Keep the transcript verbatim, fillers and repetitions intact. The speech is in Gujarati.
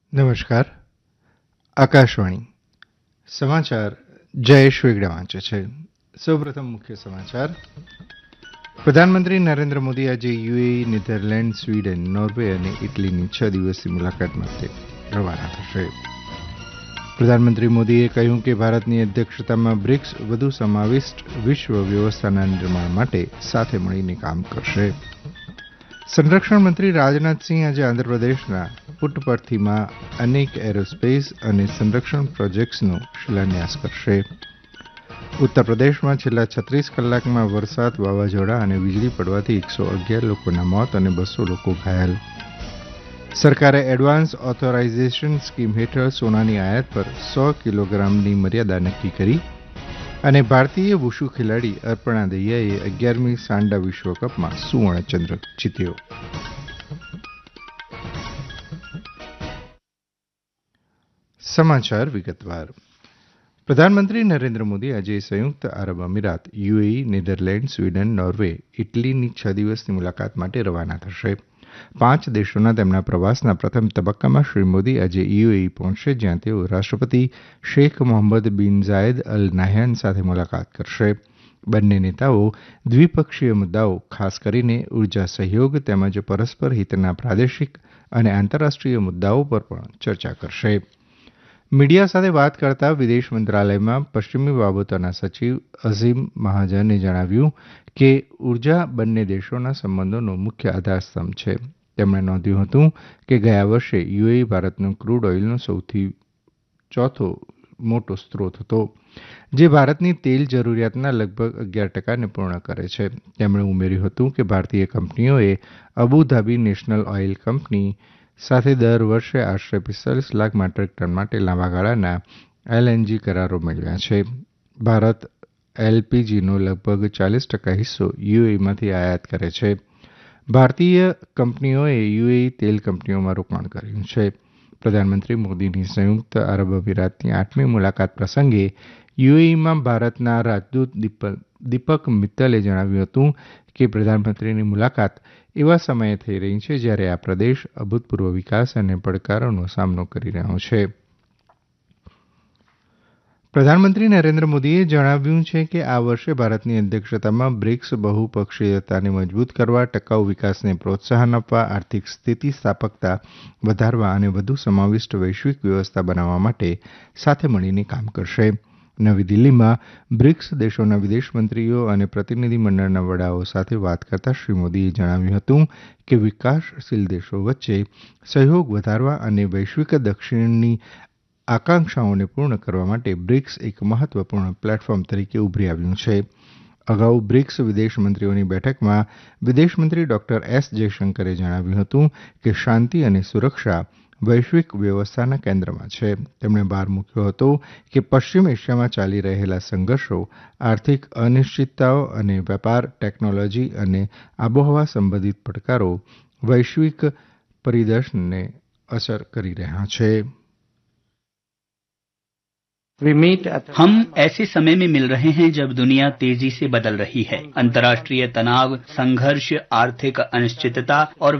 નમસ્કાર. આકાશવાણી સમાચાર જયેશ વેગડા વાંચે છે. સૌપ્રથમ મુખ્ય સમાચાર. પ્રધાનમંત્રી નરેન્દ્ર મોદી આજે યુએઈ, નેધરલેન્ડ, સ્વીડન, નોર્વે અને ઇટલીની છ દિવસની મુલાકાત માટે રવાના થશે. પ્રધાનમંત્રી મોદીએ કહ્યું કે ભારતની અધ્યક્ષતામાં બ્રિક્સ વધુ સમાવિષ્ટ વિશ્વ વ્યવસ્થાના નિર્માણ માટે સાથે મળીને કામ કરશે. સંરક્ષણ મંત્રી રાજનાથસિંહ આજે આંધ્રપ્રદેશના પુટ્ટપર્થીમાં અનેક એરોસ્પેસ અને સંરક્ષણ પ્રોજેક્ટ્સનો શિલાન્યાસ કરશે. ઉત્તર પ્રદેશમાં છેલ્લા છત્રીસ કલાકમાં વરસાદ, વાવાઝોડા અને વીજળી પડવાથી એકસો અગિયાર લોકોના મોત અને બસો લોકો ઘાયલ. સરકારે એડવાન્સ ઓથોરાઇઝેશન સ્કીમ હેઠળ સોનાની આયાત પર સો કિલોગ્રામની મર્યાદા નક્કી કરી અને ભારતીય વુશુ ખેલાડી અર્પણા દહિયાએ અગિયારમી સાન્ડા વિશ્વકપમાં સુવર્ણ ચંદ્રક જીત્યો. સમાચાર વિગતવાર. પ્રધાનમંત્રી નરેન્દ્ર મોદી આજે સંયુક્ત આરબ અમીરાત, યુએઈ, નેધરલેન્ડ, સ્વીડન, નોર્વે, ઇટલીની છ દિવસની મુલાકાત માટે રવાના થશે. પાંચ દેશોના તેમના પ્રવાસના પ્રથમ તબક્કામાં શ્રી મોદી આજે યુએઈ પહોંચશે, જ્યાં તેઓ રાષ્ટ્રપતિ શેખ મોહમ્મદ બિન ઝાયદ અલ નાહયાન સાથે મુલાકાત કરશે. બંને નેતાઓ દ્વિપક્ષીય મુદ્દાઓ, ખાસ કરીને ઉર્જા સહયોગ તેમજ પરસ્પર હિતના પ્રાદેશિક અને આંતરરાષ્ટ્રીય મુદ્દાઓ પર પણ ચર્ચા કરશે. મીડિયા સાથે વાત કરતા વિદેશ મંત્રાલયમાં પશ્ચિમી બાબતોના સચિવ અઝીમ મહાજને જણાવ્યું કે ઉર્જા બંને દેશોના સંબંધોનો મુખ્ય આધારસ્તંભ છે. તેમણે નોંધ્યું હતું કે ગયા વર્ષે યુએઈ ભારતનો ક્રૂડ ઓઇલનો સૌથી ચોથો મોટો સ્ત્રોત હતો, જે ભારતની તેલ જરૂરિયાતના લગભગ અગિયાર ટકાને પૂર્ણ કરે છે. તેમણે ઉમેર્યું હતું કે ભારતીય કંપનીઓએ અબુધાબી નેશનલ ઓઇલ કંપની સાથે દર વર્ષે આશરે પિસ્તાલીસ લાખ મેટ્રિક ટન માટે લાંબા ગાળાના એલએનજી કરારો મેળવ્યા છે. ભારત એલપીજીનો લગભગ ચાલીસ ટકા હિસ્સો યુએઈમાંથી આયાત કરે છે. ભારતીય કંપનીઓએ યુએઈ તેલ કંપનીઓમાં રોકાણ કર્યું છે. પ્રધાનમંત્રી મોદીની સંયુક્ત આરબ અમીરાતની આઠમી મુલાકાત પ્રસંગે યુએઈમાં ભારતના રાજદૂત દીપક મિત્તલે જણાવ્યું હતું કે પ્રધાનમંત્રીની મુલાકાત એવા સમયે થઈ રહી છે જ્યારે આ પ્રદેશ અભૂતપૂર્વ વિકાસ અને પડકારોનો સામનો કરી રહ્યો છે. પ્રધાનમંત્રી નરેન્દ્ર મોદીએ જણાવ્યું છે કે આ વર્ષે ભારતની અધ્યક્ષતામાં બ્રિક્સ બહુપક્ષીયતાને મજબૂત કરવા, ટકાઉ વિકાસને પ્રોત્સાહન આપવા, આર્થિક સ્થિતિસ્થાપકતા વધારવા અને વધુ સમાવિષ્ટ વૈશ્વિક વ્યવસ્થા બનાવવા માટે સાથે મળીને કામ કરશે. નવી દિલ્હીમાં બ્રિક્સ દેશોના વિદેશમંત્રીઓ અને પ્રતિનિધિમંડળના વડાઓ સાથે વાત કરતા શ્રી મોદીએ જણાવ્યું હતું કે વિકાસશીલ દેશો વચ્ચે સહયોગ વધારવા અને વૈશ્વિક દક્ષિણની આકાંક્ષાઓને પૂર્ણ કરવા માટે બ્રિક્સ એક મહત્વપૂર્ણ પ્લેટફોર્મ તરીકે ઉભરી આવ્યું છે. અગાઉ બ્રિક્સ વિદેશમંત્રીઓની બેઠકમાં વિદેશમંત્રી ડોક્ટર એસ જયશંકરે જણાવ્યું હતું કે શાંતિ અને સુરક્ષા વૈશ્વિક વ્યવસ્થાના કેન્દ્રમાં છે. તેમણે ભાર મૂક્યો હતો કે પશ્ચિમ એશિયામાં ચાલી રહેલા સંઘર્ષો, આર્થિક અનિશ્ચિતતાઓ અને વેપાર, ટેકનોલોજી અને આબોહવા સંબંધિત પડકારો વૈશ્વિક પરિદર્શનને અસર કરી રહ્યા છે. हम ऐसे समय में मिल रहे हैं जब दुनिया तेजी से बदल रही है. अंतर्राष्ट्रीय तनाव, संघर्ष, आर्थिक अनिश्चितता और